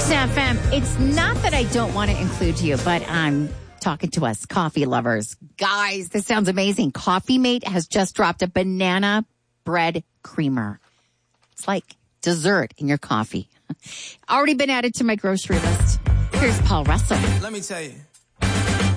Kiss FM. It's not that I don't want to include you, but I'm talking to us coffee lovers. Guys, this sounds amazing. Coffee Mate has just dropped a banana bread creamer. It's like dessert in your coffee. Already been added to my grocery list. Here's Paul Russell. Let me tell you.